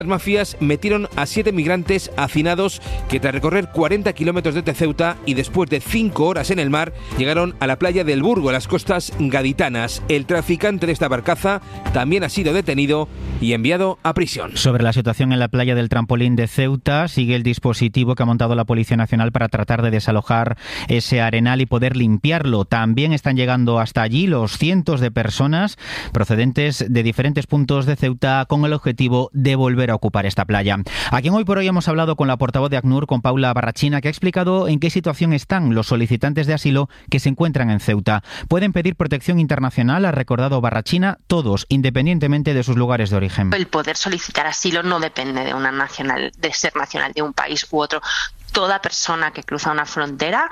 Las mafias metieron a 7 migrantes hacinados que tras recorrer 40 kilómetros desde Ceuta y después de 5 horas en el mar llegaron a la playa del Burgo, en las costas gaditanas. El traficante de esta barcaza también ha sido detenido y enviado a prisión. Sobre la situación en la playa del Trampolín de Ceuta, sigue el dispositivo que ha montado la Policía Nacional para tratar de desalojar ese arenal y poder limpiarlo. También están llegando hasta allí los cientos de personas procedentes de diferentes puntos de Ceuta con el objetivo de volver a ocupar esta playa. A quien hoy por hoy hemos hablado con la portavoz de ACNUR, con Paula Barrachina, que ha explicado en qué situación están los solicitantes de asilo que se encuentran en Ceuta. Pueden pedir protección internacional, ha recordado Barrachina, todos, independientemente de sus lugares de origen. El poder solicitar asilo no depende de ser nacional de un país u otro. Toda persona que cruza una frontera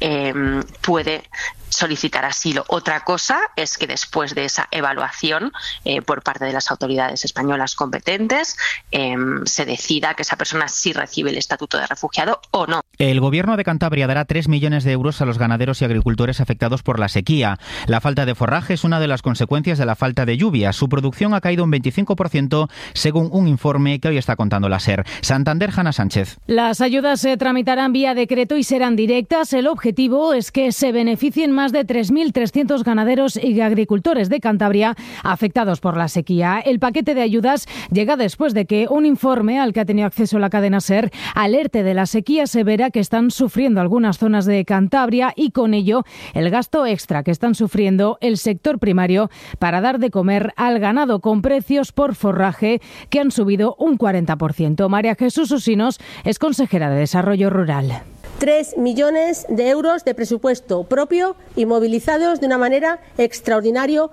puede solicitar asilo. Otra cosa es que después de esa evaluación por parte de las autoridades españolas competentes se decida que esa persona sí recibe el estatuto de refugiado o no. El Gobierno de Cantabria dará 3 millones de euros a los ganaderos y agricultores afectados por la sequía. La falta de forraje es una de las consecuencias de la falta de lluvia. Su producción ha caído un 25% según un informe que hoy está contando la SER. Santander, Hanna Sánchez. Las ayudas se tramitarán vía decreto y serán directas. El objetivo es que se beneficien más de 3.300 ganaderos y agricultores de Cantabria afectados por la sequía. El paquete de ayudas llega después de que un informe al que ha tenido acceso la cadena SER alerte de la sequía severa que están sufriendo algunas zonas de Cantabria y con ello el gasto extra que están sufriendo el sector primario para dar de comer al ganado, con precios por forraje que han subido un 40%. María Jesús Osinos es consejera de Desarrollo Rural. 3 millones de euros de presupuesto propio y movilizados de una manera extraordinaria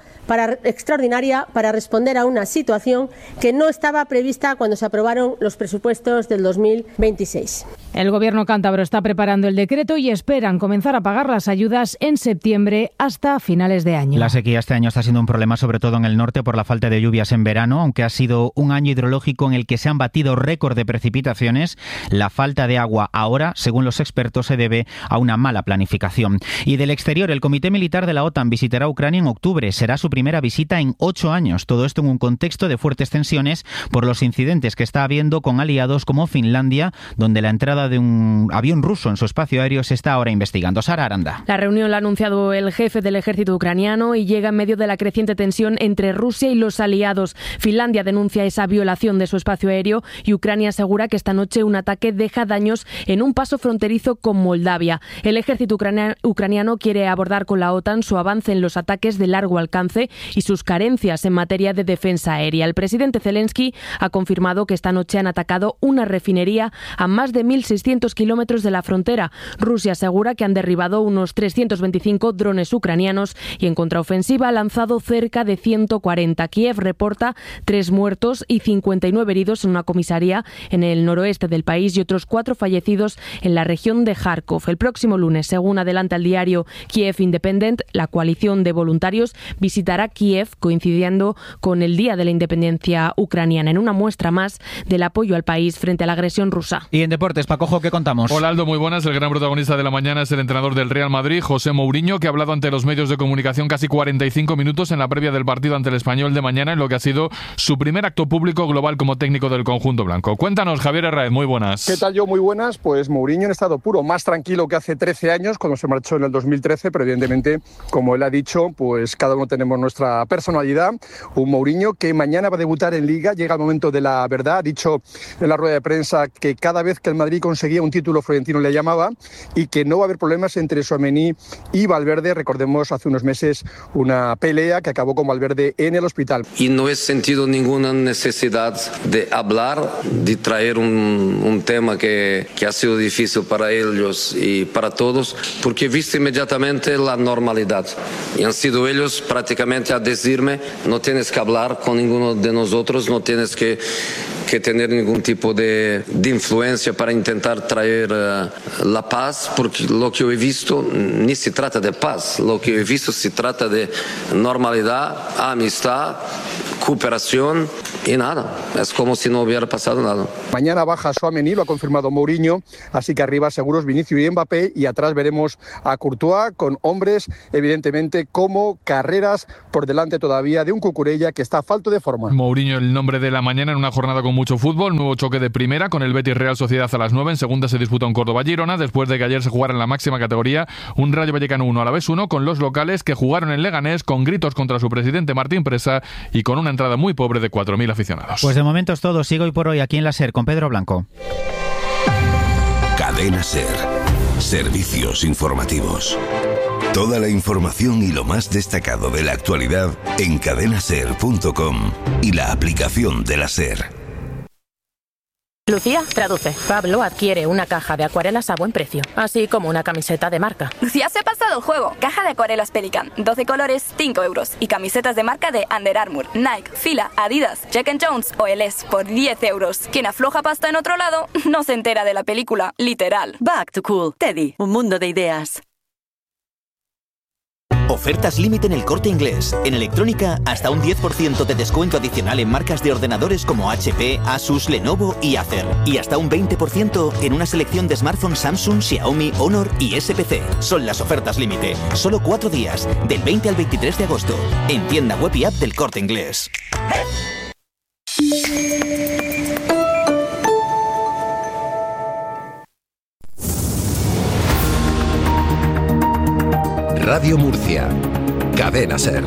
para responder a una situación que no estaba prevista cuando se aprobaron los presupuestos del 2026. El Gobierno cántabro está preparando el decreto y esperan comenzar a pagar las ayudas en septiembre hasta finales de año. La sequía este año está siendo un problema sobre todo en el norte por la falta de lluvias en verano, aunque ha sido un año hidrológico en el que se han batido récord de precipitaciones. La falta de agua ahora, según los expertos, se debe a una mala planificación. Y del exterior, el Comité Militar de la OTAN visitará Ucrania en octubre. Será su primera visita en 8 años. Todo esto en un contexto de fuertes tensiones por los incidentes que está habiendo con aliados como Finlandia, donde la entrada de un avión ruso en su espacio aéreo se está ahora investigando. Sara Aranda. La reunión la ha anunciado el jefe del ejército ucraniano y llega en medio de la creciente tensión entre Rusia y los aliados. Finlandia denuncia esa violación de su espacio aéreo y Ucrania asegura que esta noche un ataque deja daños en un paso fronterizo con Moldavia. El ejército ucraniano quiere abordar con la OTAN su avance en los ataques de largo alcance y sus carencias en materia de defensa aérea. El presidente Zelensky ha confirmado que esta noche han atacado una refinería a más de 1.600 kilómetros de la frontera. Rusia asegura que han derribado unos 325 drones ucranianos y en contraofensiva ha lanzado cerca de 140. Kiev reporta 3 muertos y 59 heridos en una comisaría en el noroeste del país y otros 4 fallecidos en la región de Kharkov. El próximo lunes, según adelanta el diario Kiev Independent, la coalición de voluntarios visitará Kiev coincidiendo con el Día de la Independencia ucraniana, en una muestra más del apoyo al país frente a la agresión rusa. Y en deportes, Pacojo, ¿qué contamos? Hola Aldo, muy buenas. El gran protagonista de la mañana es el entrenador del Real Madrid, José Mourinho, que ha hablado ante los medios de comunicación casi 45 minutos en la previa del partido ante el Español de mañana, en lo que ha sido su primer acto público global como técnico del conjunto blanco. Cuéntanos, Javier Herráez, muy buenas. ¿Qué tal? Muy buenas. Pues Mourinho en estado puro, más tranquilo que hace 13 años cuando se marchó en el 2013, pero evidentemente, como él ha dicho, pues cada uno tenemos nuestra personalidad. Un Mourinho que mañana va a debutar en Liga, llega el momento de la verdad. Ha dicho en la rueda de prensa que cada vez que el Madrid conseguía un título, Florentino le llamaba, y que no va a haber problemas entre Tchouaméni y Valverde. Recordemos hace unos meses una pelea que acabó con Valverde en el hospital. Y no he sentido ninguna necesidad de hablar, de traer un tema que ha sido difícil para ellos y para todos, porque he visto inmediatamente la normalidad. Y han sido ellos prácticamente a decirme, no tienes que hablar con ninguno de nosotros, no tienes que tener ningún tipo de influencia para intentar traer la paz, porque lo que yo he visto ni se trata de paz, lo que yo he visto se trata de normalidad, amistad, cooperación y nada, es como si no hubiera pasado nada. Mañana baja Tchouaméni, lo ha confirmado Mourinho, así que arriba seguros Vinicius y Mbappé, y atrás veremos a Courtois con hombres, evidentemente, como Carreras por delante todavía de un Cucurella que está falto de forma. Mourinho, el nombre de la mañana en una jornada con mucho fútbol, nuevo choque de primera con el Betis Real Sociedad a las 9, en segunda se disputa un Córdoba-Girona, después de que ayer se jugara en la máxima categoría un Rayo Vallecano 1 Alavés 1, con los locales que jugaron en Leganés con gritos contra su presidente Martín Presa y con una entrada muy pobre de 4.000 aficionados. Pues de momento es todo, sigo hoy por hoy aquí en la SER con Pedro Blanco. Cadena SER. Servicios informativos. Toda la información y lo más destacado de la actualidad en cadenaser.com y la aplicación de la SER. Lucía, traduce. Pablo adquiere una caja de acuarelas a buen precio, así como una camiseta de marca. Lucía se ha pasado el juego. Caja de acuarelas Pelican, 12 colores, 5 euros. Y camisetas de marca de Under Armour, Nike, Fila, Adidas, Jack & Jones o LS por 10 euros. Quien afloja pasta en otro lado no se entera de la película, literal. Back to Cool. Teddy, un mundo de ideas. Ofertas límite en El Corte Inglés. En electrónica, hasta un 10% de descuento adicional en marcas de ordenadores como HP, Asus, Lenovo y Acer. Y hasta un 20% en una selección de smartphones Samsung, Xiaomi, Honor y SPC. Son las ofertas límite. Solo 4 días, del 20 al 23 de agosto. En tienda web y app del Corte Inglés. Radio Murcia, Cadena SER.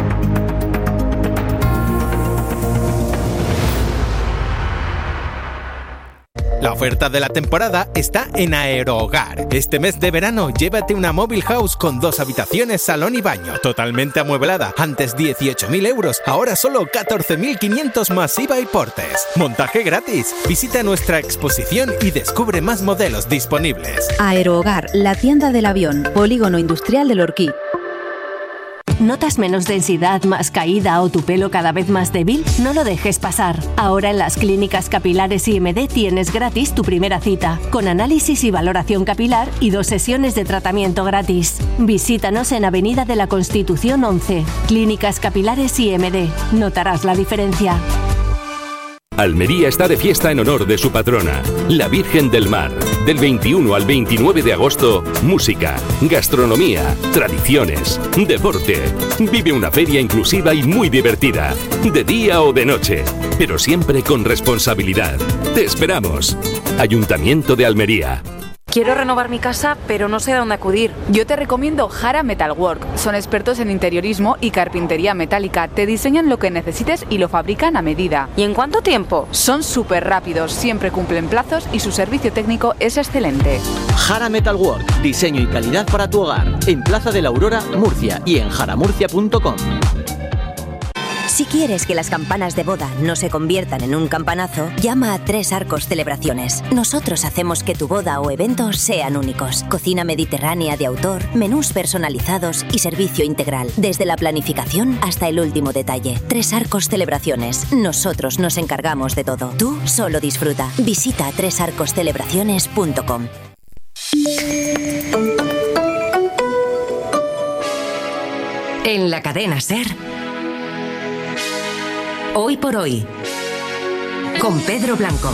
La oferta de la temporada está en Aerohogar. Este mes de verano, llévate una Mobile House con 2 habitaciones, salón y baño, totalmente amueblada. Antes 18.000 euros, ahora solo 14.500 más IVA y portes. Montaje gratis. Visita nuestra exposición y descubre más modelos disponibles. Aerohogar, la tienda del avión, Polígono Industrial del Orquí. ¿Notas menos densidad, más caída o tu pelo cada vez más débil? No lo dejes pasar. Ahora en las clínicas capilares IMD tienes gratis tu primera cita, con análisis y valoración capilar y 2 sesiones de tratamiento gratis. Visítanos en Avenida de la Constitución 11. Clínicas Capilares IMD. Notarás la diferencia. Almería está de fiesta en honor de su patrona, la Virgen del Mar. Del 21 al 29 de agosto, música, gastronomía, tradiciones, deporte. Vive una feria inclusiva y muy divertida, de día o de noche, pero siempre con responsabilidad. Te esperamos. Ayuntamiento de Almería. Quiero renovar mi casa, pero no sé a dónde acudir. Yo te recomiendo Jara Metalwork. Son expertos en interiorismo y carpintería metálica. Te diseñan lo que necesites y lo fabrican a medida. ¿Y en cuánto tiempo? Son súper rápidos, siempre cumplen plazos y su servicio técnico es excelente. Jara Metalwork. Diseño y calidad para tu hogar. En Plaza de la Aurora, Murcia y en jaramurcia.com. Si quieres que las campanas de boda no se conviertan en un campanazo, llama a Tres Arcos Celebraciones. Nosotros hacemos que tu boda o evento sean únicos. Cocina mediterránea de autor, menús personalizados y servicio integral. Desde la planificación hasta el último detalle. Tres Arcos Celebraciones. Nosotros nos encargamos de todo. Tú solo disfruta. Visita tresarcoscelebraciones.com. En la cadena SER. Hoy por hoy, con Pedro Blanco.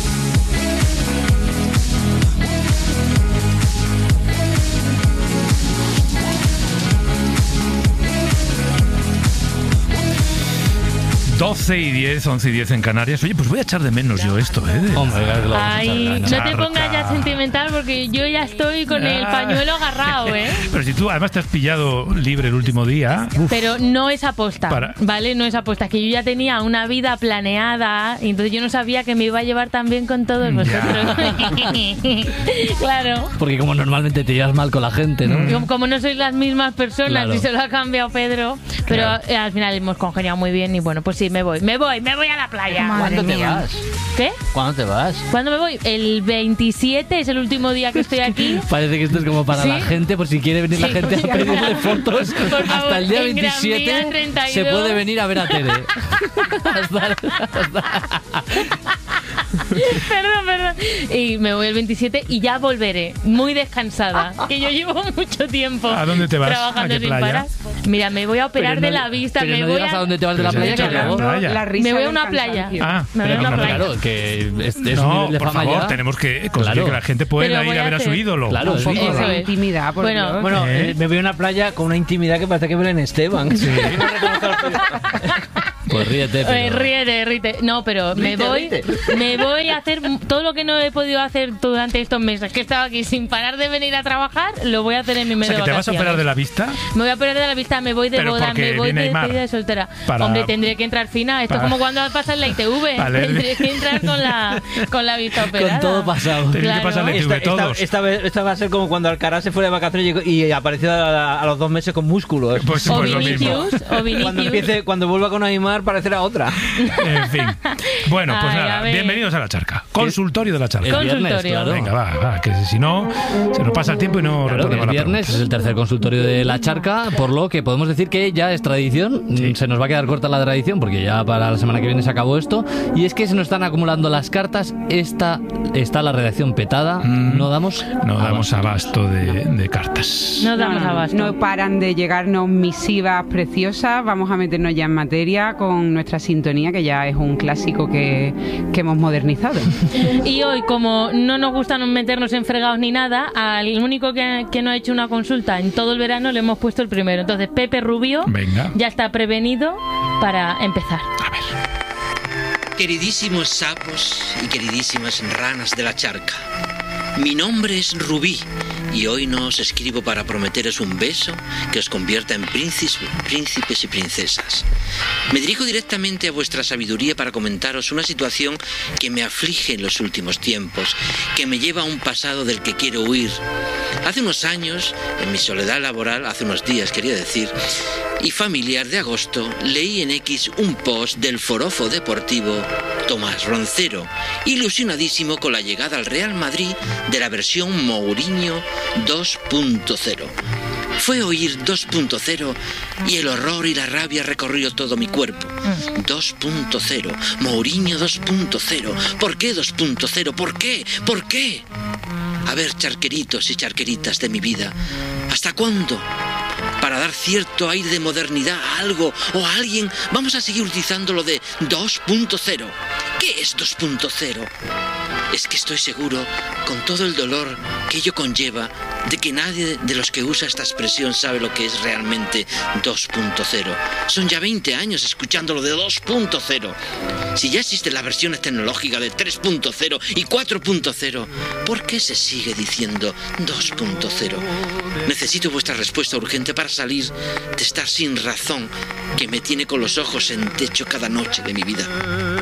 Doce y 10, 11 y 10 en Canarias. Oye, pues voy a echar de menos yo esto, ¿eh? Hombre, ay, no te pongas ya sentimental porque yo ya estoy con el pañuelo agarrado, ¿eh? Pero si tú además te has pillado libre el último día... Uf. Pero no es aposta, ¿vale? No es aposta. Que yo ya tenía una vida planeada y entonces yo no sabía que me iba a llevar tan bien con todos vosotros. Claro. Porque como normalmente te llevas mal con la gente, ¿no? Como no sois las mismas personas, claro. Y se lo ha cambiado Pedro. Pero al final hemos congeniado muy bien y bueno, pues sí, me voy a la playa. ¿Cuándo te vas? ¿Qué? ¿Cuándo te vas? ¿Cuándo me voy? El 27 es el último día que estoy aquí. Parece que esto es como para la gente, por si quiere venir la gente a pedirle fotos. Por favor, hasta el día 27 se puede venir a ver a Tere. Perdón. Y me voy el 27 y ya volveré, muy descansada, que yo llevo mucho tiempo. ¿A dónde te vas? Trabajando sin parar. Mira, me voy a operar de la vista. Pero me no voy digas a dónde te vas de la playa. Me voy a una playa. Me voy a una playa. Claro, que es un no, nivel de por fama favor, ya. tenemos que conseguir que la gente pueda ir a ver a su ídolo. Claro, un poco de intimidad, por Dios. Bueno, me voy a una playa con una intimidad que parece que Belén Esteban. Sí. Pues ríete, pero... ríete. No, pero me voy a hacer todo lo que no he podido hacer durante estos meses que he estado aquí sin parar de venir a trabajar, lo voy a hacer en mi mes de vacaciones. ¿te vas a operar de la vista? Me voy a operar de la vista, me voy de boda, me voy de despedida de soltera. Hombre, tendré que entrar fina. Esto es como cuando pasas la ITV. Vale. Tendré que entrar con la vista operada. Con todo pasado. Claro. Que pasar la ITV todos. Esta va a ser como cuando Alcaraz se fue de vacaciones y apareció a los 2 meses con músculos. Pues o Vinicius. Cuando vuelva con Aymar parecerá otra. En fin. Bueno, pues nada, bienvenidos a La Charca. Consultorio de La Charca. El viernes, claro. Venga, va, que si no, se nos pasa el tiempo y no retornamos. El viernes es el tercer consultorio de La Charca, por lo que podemos decir que ya es tradición. Sí. Se nos va a quedar corta la tradición porque ya para la semana que viene se acabó esto. Y es que se nos están acumulando las cartas. Está la redacción petada. No damos abasto de cartas. No damos abasto. No paran de llegarnos misivas preciosas. Vamos a meternos ya en materia con nuestra sintonía, que ya es un clásico que hemos modernizado. Y hoy, como no nos gusta meternos en fregados ni nada, al único que no ha hecho una consulta en todo el verano le hemos puesto el primero. Entonces Pepe Rubio ya está prevenido para empezar. A ver. Queridísimos sapos y queridísimas ranas de La Charca, mi nombre es Rubí y hoy no os escribo para prometeros un beso que os convierta en príncipes y princesas. Me dirijo directamente a vuestra sabiduría para comentaros una situación que me aflige en los últimos tiempos, que me lleva a un pasado del que quiero huir. Hace unos años, en mi soledad laboral, hace unos días quería decir, y familiar de agosto, leí en X un post del forofo deportivo Tomás Roncero, ilusionadísimo con la llegada al Real Madrid de la versión Mourinho 2.0. Fue oír 2.0 y el horror y la rabia recorrió todo mi cuerpo. 2.0, Mourinho 2.0. ¿Por qué 2.0? ¿Por qué? ¿Por qué? A ver, charqueritos y charqueritas de mi vida, ¿hasta cuándo? Para dar cierto aire de modernidad a algo o a alguien, vamos a seguir utilizando lo de 2.0. ¿Qué es 2.0? Es que estoy seguro, con todo el dolor que ello conlleva, de que nadie de los que usa esta expresión sabe lo que es realmente 2.0. Son ya 20 años escuchando lo de 2.0. Si ya existen las versiones tecnológicas de 3.0 y 4.0, ¿por qué se sigue diciendo 2.0? Necesito vuestra respuesta urgente para salir de estar sin razón que me tiene con los ojos en techo cada noche de mi vida.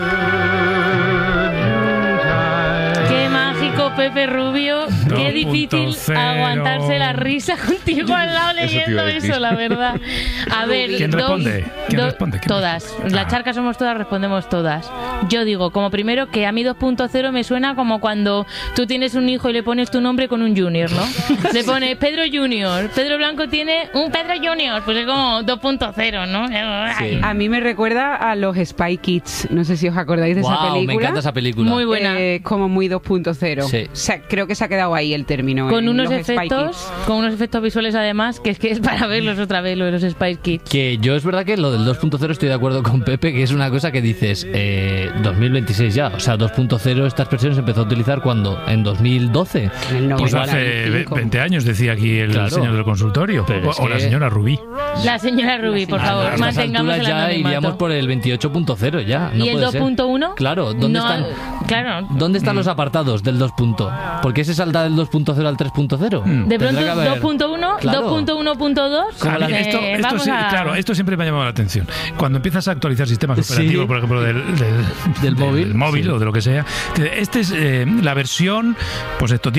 Qué mágico, Pepe Rubio. Qué difícil aguantarse la risa contigo al lado leyendo eso, la verdad. A ver, ¿quién responde? Todas. La Charca somos todas, respondemos todas. Yo digo, como primero, que a mí 2.0 me suena como cuando tú tienes un hijo y le pones tu nombre con un junior, ¿no? Le pones Pedro Junior. Pedro Blanco tiene un Pedro Junior. Pues es como 2.0, ¿no? Sí. A mí me recuerda a los Spy Kids. No sé si os acordáis de esa película. Me encanta esa película. Muy buena. Como muy 2.0. Sí. O sea, creo que se ha quedado ahí el término. Con unos efectos visuales además, que es para verlos otra vez, lo de los Spy Kids. Que yo es verdad que lo del 2.0 estoy de acuerdo con Pepe, que es una cosa que dices 2026 ya, o sea, 2.0 esta expresión se empezó a utilizar cuando, en 2012. Pues hace 20 años decía aquí el señor del consultorio, o la señora Rubí. La señora Rubí, por favor, mantengamos el ya anonimato. Iríamos por el 28.0 ya. No ¿Y el 2.1? Claro, ¿dónde están los apartados del 2. ¿Por qué se salta del 2.0 al 3.0? De pronto 2.1, claro. 2.1.2. Claro, esto siempre me ha llamado la atención. Cuando empiezas a actualizar sistemas operativos, por ejemplo, del móvil o de lo que sea, este es la versión, pues esto,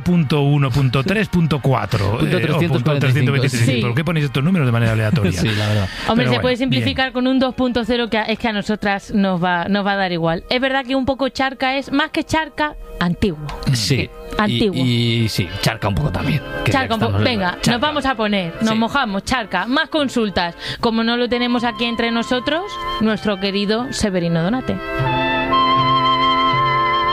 18.1.3.4 325. ¿Por qué ponéis estos números de manera aleatoria? Sí, la verdad. Hombre, se puede simplificar con un 2.0 que es que a nosotras nos va a dar igual. Es verdad que un poco charca es, más que charca, antiguo. Sí. Antiguo. Y sí, charca un poco también. Charca un poco. Venga, charca. Nos vamos a poner, nos mojamos, charca, más consultas. Como no lo tenemos aquí entre nosotros, nuestro querido Severino Donate.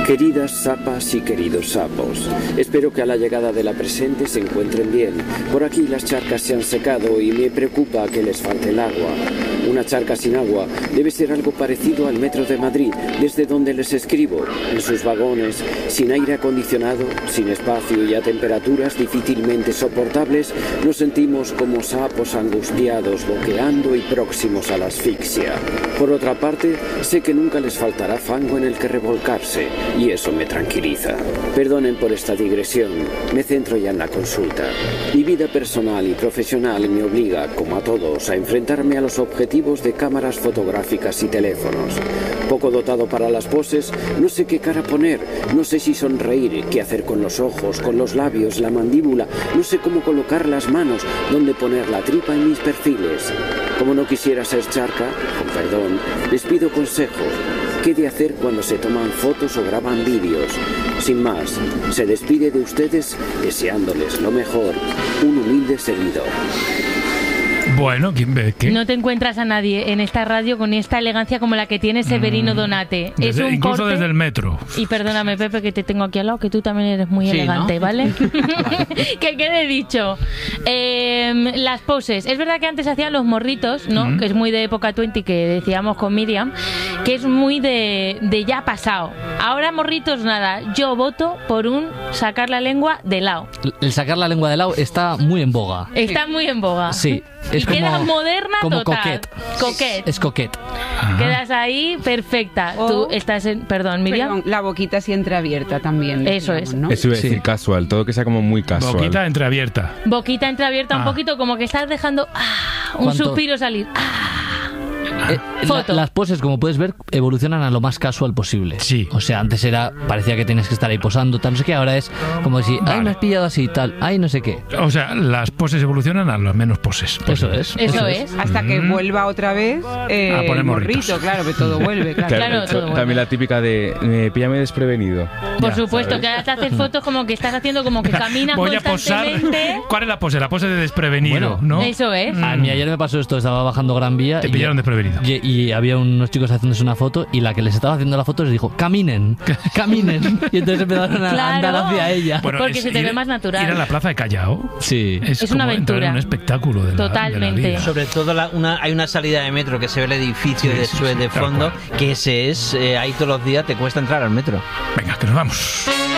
Queridas sapas y queridos sapos, espero que a la llegada de la presente se encuentren bien. Por aquí las charcas se han secado y me preocupa que les falte el agua. Una charca sin agua debe ser algo parecido al metro de Madrid, desde donde les escribo, en sus vagones, sin aire acondicionado, sin espacio y a temperaturas difícilmente soportables, nos sentimos como sapos angustiados, boqueando y próximos a la asfixia. Por otra parte, sé que nunca les faltará fango en el que revolcarse, y eso me tranquiliza. Perdonen por esta digresión, me centro ya en la consulta. Mi vida personal y profesional me obliga, como a todos, a enfrentarme a los objetivos de cámaras fotográficas y teléfonos. Poco dotado para las poses, no sé qué cara poner, no sé si sonreír, qué hacer con los ojos, con los labios, la mandíbula, no sé cómo colocar las manos, dónde poner la tripa en mis perfiles. Como no quisiera ser charca, con perdón, les pido consejos. ¿Qué de hacer cuando se toman fotos o graban vídeos? Sin más, se despide de ustedes deseándoles lo mejor, un humilde seguidor. Bueno, ¿qué? No te encuentras a nadie en esta radio con esta elegancia como la que tiene Severino Donate. Incluso desde el metro. Y perdóname, Pepe, que te tengo aquí al lado, que tú también eres muy elegante, ¿no? ¿Vale? Que quede dicho. Las poses. Es verdad que antes hacían los morritos, ¿no? Que es muy de época 20, que decíamos con Miriam, que es muy de ya pasado. Ahora morritos nada. Yo voto por un sacar la lengua de lado. El sacar la lengua de lado está muy en boga. Está muy en boga. Sí. Es y quedas moderna como total. Coquette. Es coquette. Quedas ahí perfecta. Tú estás en... Perdón, Miriam. La boquita así entreabierta también. Eso digamos, es. ¿no? Eso iba a decir casual, todo que sea como muy casual. Boquita entreabierta. Boquita entreabierta un poquito, como que estás dejando un suspiro salir. Las poses, como puedes ver, evolucionan a lo más casual posible. Sí. O sea, antes parecía que tenías que estar ahí posando, tal, no sé qué. Ahora es como si, ay, me has pillado así, tal, ay, no sé qué. O sea, las poses evolucionan a las menos poses. Eso es. Hasta que vuelva otra vez a poner morrito, claro, que todo vuelve. Claro, todo vuelve. También la típica de píllame desprevenido. Por supuesto, ¿sabes? Que ahora te haces fotos como que estás haciendo como que caminas Voy a posar. ¿Cuál es la pose? La pose de desprevenido, bueno, ¿no? Eso es. A mí ayer me pasó esto, estaba bajando Gran Vía. Te pillaron desprevenido. Y había unos chicos haciéndose una foto y la que les estaba haciendo la foto les dijo, caminen. Y entonces empezaron a andar hacia ella. Bueno, porque se te ve más natural. Ir a la plaza de Callao. Sí. Es una aventura. Un espectáculo de Totalmente. De la vida. Sobre todo hay una salida de metro que se ve el edificio de fondo, que ese es, ahí todos los días te cuesta entrar al metro. Venga, que nos vamos.